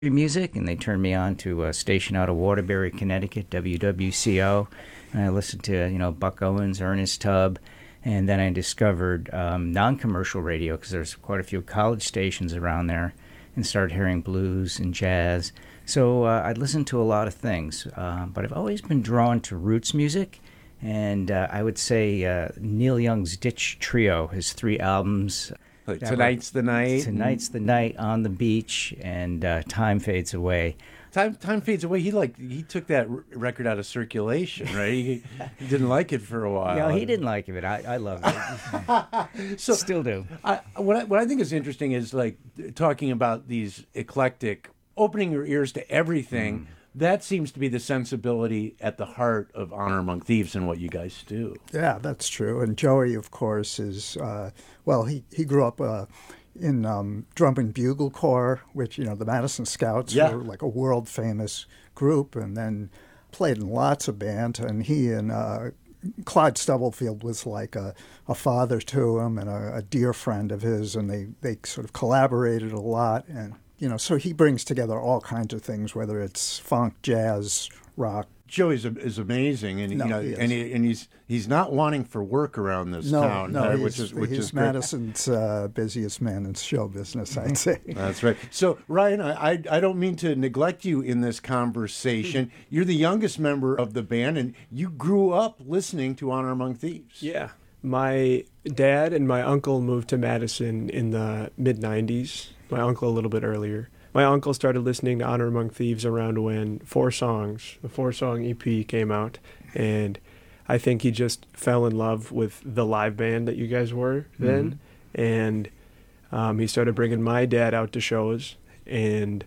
music, and they turned me on to a station out of Waterbury, Connecticut, WWCO. And I listened to, Buck Owens, Ernest Tubb, and then I discovered non-commercial radio because there's quite a few college stations around there, and started hearing blues and jazz. So I listened to a lot of things, but I've always been drawn to roots music. And I would say Neil Young's Ditch Trio, his 3 albums. Like Tonight's the Night. Tonight's the Night, On the Beach, and Time Fades Away. Time fades away. He took that record out of circulation, right? He didn't like it for a while. No, he didn't like it. I love it. So Still do. What I think is interesting is like talking about these eclectic, opening your ears to everything. That seems to be the sensibility at the heart of Honor Among Thieves and what you guys do. Yeah, that's true. And Joey, of course, is, he grew up in Drum and Bugle Corps, which, the Madison Scouts were like a world-famous group, and then played in lots of bands. And he and Clyde Stubblefield was like a father to him and a dear friend of his, and they sort of collaborated a lot. And so he brings together all kinds of things, whether it's funk, jazz, rock. Joey is amazing, and he's not wanting for work around this town, which is Madison's busiest man in show business, I'd say. That's right. So Ryan, I don't mean to neglect you in this conversation. You're the youngest member of the band, and you grew up listening to Honor Among Thieves. Yeah, my dad and my uncle moved to Madison in the mid-'90s. My uncle a little bit earlier. My uncle started listening to Honor Among Thieves around when the 4-song EP came out, and I think he just fell in love with the live band that you guys were then, and he started bringing my dad out to shows, and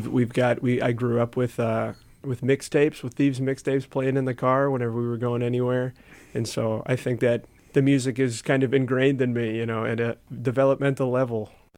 I grew up with mixtapes, with Thieves mixtapes playing in the car whenever we were going anywhere, and so I think that the music is kind of ingrained in me, at a developmental level.